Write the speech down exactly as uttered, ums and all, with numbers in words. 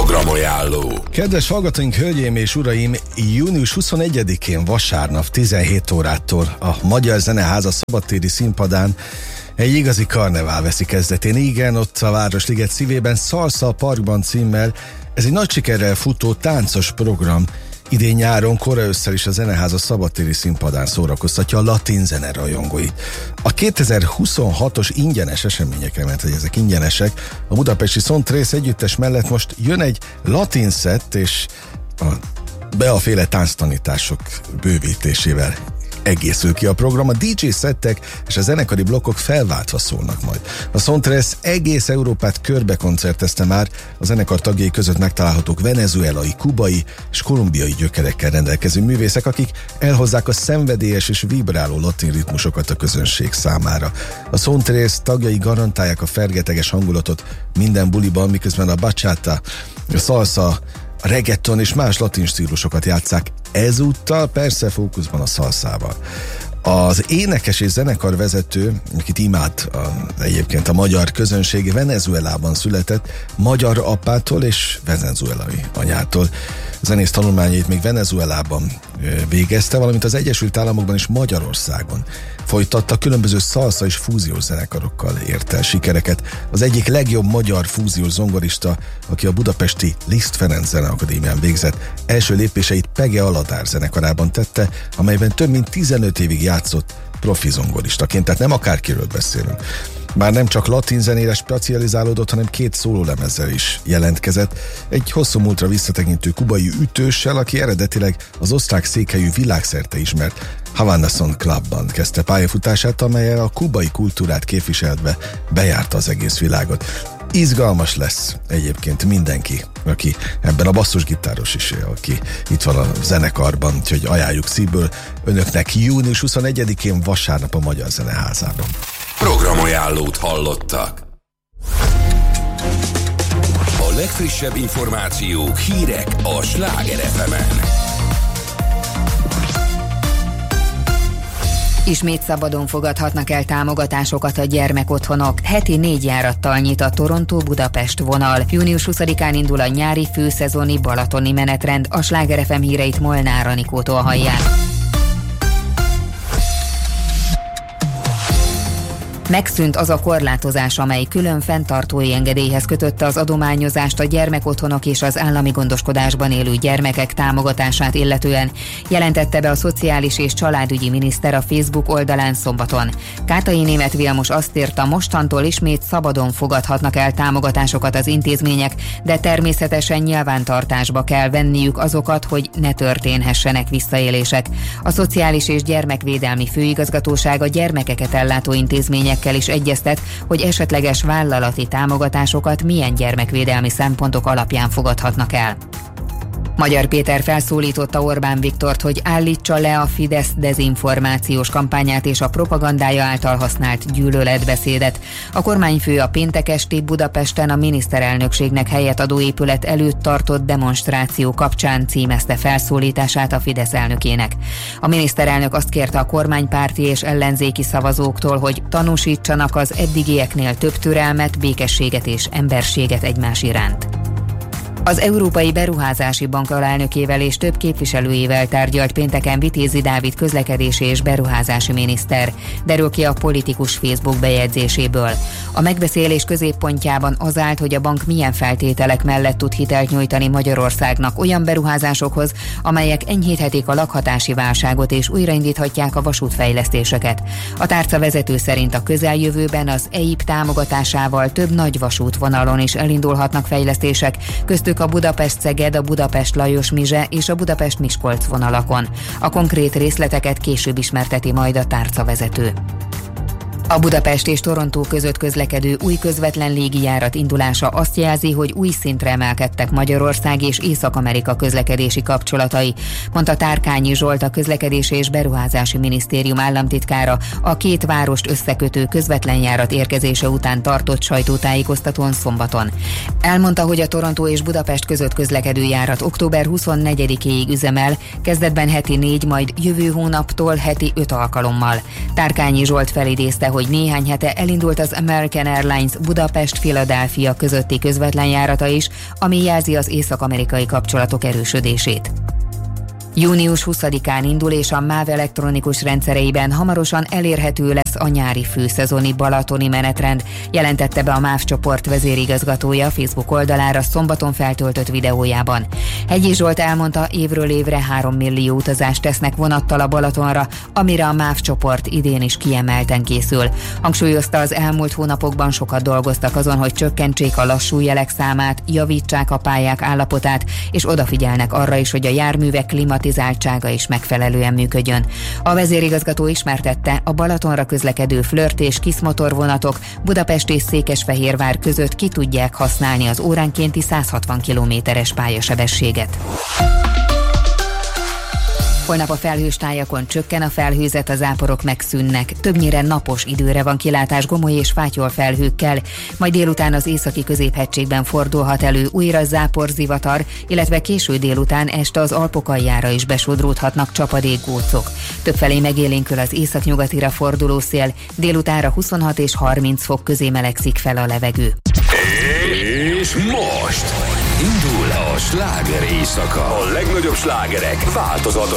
Programajánló. Kedves hallgatóink, hölgyeim és uraim, június huszonegyedikén vasárnap tizenhét órától a Magyar Zeneháza szabadtéri színpadán egy igazi karnevál veszi kezdetén. Igen, ott a Városliget szívében, Salsa a Parkban címmel. Ez egy nagy sikerrel futó táncos program. Idén nyáron, kora ősszel is a Zeneháza szabadtéri színpadán szórakoztatja a latin zene rajongóit. A kétezer-huszonhatos ingyenes eseményekre, mert hogy ezek ingyenesek, a budapesti Son tres együttes mellett most jön egy latin szett, és a beaféle tánctanítások bővítésével egészül ki a program. A dé dzsé szettek és a zenekari blokkok felváltva szólnak majd. A Son tres egész Európát körbe koncertezte már, a zenekar tagjai között megtalálhatók venezuelai, kubai és kolumbiai gyökerekkel rendelkező művészek, akik elhozzák a szenvedélyes és vibráló latin ritmusokat a közönség számára. A Son tres tagjai garantálják a fergeteges hangulatot minden buliban, miközben a bachata, a salsa, a reggaeton és más latin stílusokat játsszák, ezúttal persze fókuszban a szalszával. Az énekes és zenekarvezető, akit imád a, egyébként a magyar közönség, Venezuelában született, magyar apától és venezuelai anyától. Zenész tanulmányait még Venezuelában végezte, valamint az Egyesült Államokban és Magyarországon folytatta, különböző szalsza és fúziós zenekarokkal ért el sikereket. Az egyik legjobb magyar fúziós zongorista, aki a budapesti Liszt Ferenc Zeneakadémián végzett, első lépéseit Pege Aladár zenekarában tette, amelyben több mint tizenöt évig játszott profi zongoristaként, tehát nem akárkiről beszélünk. Már nem csak latin zenére specializálódott, hanem két szólólemezzel is jelentkezett. Egy hosszú múltra visszatekintő kubai ütőssel, aki eredetileg az osztrák székhelyű világszerte ismert Havana Sound Clubban kezdte pályafutását, amellyel a kubai kultúrát képviselve bejárta az egész világot. Izgalmas lesz egyébként mindenki, aki ebben a basszusgitáros is él, aki itt van a zenekarban, úgyhogy ajánljuk szívből önöknek június huszonegyedikén vasárnap a Magyar Zeneházában. Programajánlót hallottak. A legfrissebb információk, hírek a Sláger ef emen. Ismét szabadon fogadhatnak el támogatásokat a gyermekotthonok. Heti négy járattal nyit a Torontó-Budapest vonal. június huszadikán indul a nyári főszezoni balatoni menetrend. A Sláger ef em híreit Molnár Anikótól hallják. Megszűnt az a korlátozás, amely külön fenntartói engedélyhez kötötte az adományozást a gyermekotthonok és az állami gondoskodásban élő gyermekek támogatását illetően, jelentette be a Szociális és Családügyi Miniszter a Facebook oldalán szombaton. Kátai Németh Vilmos azt írta, mostantól ismét szabadon fogadhatnak el támogatásokat az intézmények, de természetesen nyilvántartásba kell venniük azokat, hogy ne történhessenek visszaélések. A Szociális és Gyermekvédelmi Főigazgatóság a gyermekeket ellátó intézmények is egyeztet, hogy esetleges vállalati támogatásokat milyen gyermekvédelmi szempontok alapján fogadhatnak el. Magyar Péter felszólította Orbán Viktort, hogy állítsa le a Fidesz dezinformációs kampányát és a propagandája által használt gyűlöletbeszédet. A kormányfő a péntek esti Budapesten a miniszterelnökségnek helyet adó épület előtt tartott demonstráció kapcsán címezte felszólítását a Fidesz elnökének. A miniszterelnök azt kérte a kormánypárti és ellenzéki szavazóktól, hogy tanúsítsanak az eddigieknél több türelmet, békességet és emberséget egymás iránt. Az Európai Beruházási Bank alelnökével és több képviselőjével tárgyalt pénteken Vitézi Dávid közlekedési és beruházási miniszter, derül ki a politikus Facebook bejegyzéséből. A megbeszélés középpontjában az állt, hogy a bank milyen feltételek mellett tud hitelt nyújtani Magyarországnak olyan beruházásokhoz, amelyek enyhíthetik a lakhatási válságot és újraindíthatják a vasútfejlesztéseket. A tárca vezető szerint a közeljövőben az é i bé támogatásával több nagy vasútvonalon is elindulhatnak fejlesztések, köztük a Budapest-Szeged, a Budapest-Lajos-Mizse és a Budapest-Miskolc vonalakon. A konkrét részleteket később ismerteti majd a tárca vezető. A Budapest és Torontó között közlekedő új közvetlen légijárat indulása azt jelzi, hogy új szintre emelkedtek Magyarország és Észak-Amerika közlekedési kapcsolatai, mondta Tárkányi Zsolt, a Közlekedési és Beruházási Minisztérium államtitkára a két várost összekötő közvetlen járat érkezése után tartott sajtótájékoztatón szombaton. Elmondta, hogy a Torontó és Budapest között közlekedő járat október huszonnegyedikéig üzemel, kezdetben heti négy, majd jövő hónaptól heti öt alkalommal. Tárkányi Zsolt felidézte, hogy hogy néhány hete elindult az American Airlines Budapest-Philadelphia közötti közvetlen járata is, ami jelzi az észak-amerikai kapcsolatok erősödését. június huszadikán indul, és a MÁV elektronikus rendszereiben hamarosan elérhető lesz a nyári főszezoni balatoni menetrend, jelentette be a MÁV csoport vezérigazgatója Facebook oldalára szombaton feltöltött videójában. Hegyi Zsolt elmondta, évről évre három millió utazást tesznek vonattal a Balatonra, amire a MÁV csoport idén is kiemelten készül. Hangsúlyozta, az elmúlt hónapokban sokat dolgoztak azon, hogy csökkentsék a lassú jelek számát, javítsák a pályák állapotát, és odafigyelnek arra is, hogy a járművek klimatizáltsága is megfelelően működjön. A vezérigazgató ismertette, a Balatonra közlekedő Flirt és Kiss motorvonatok Budapest és Székesfehérvár között ki tudják használni az óránkénti száz hatvan kilométeres pályasebességet. Holnap a felhős tájakon csökken a felhőzet, a záporok megszűnnek. Többnyire napos időre van kilátás gomoly és fátyol felhőkkel, majd délután az északi középhegységben fordulhat elő újra záporzivatar, illetve késő délután este az Alpok aljára is besodródhatnak csapadékgócok. Többfelé megélénkül az északnyugatira forduló szél, délutánra huszonhat és harminc fok közé melegszik fel a levegő. És most indul a sláger éjszaka. A legnagyobb slágerek változatos